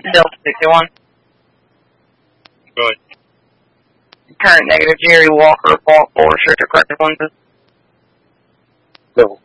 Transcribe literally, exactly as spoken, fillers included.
Delta sixty-one. Go ahead. Current negative, Jerry Walker, fault for restrictor corrective lenses. Level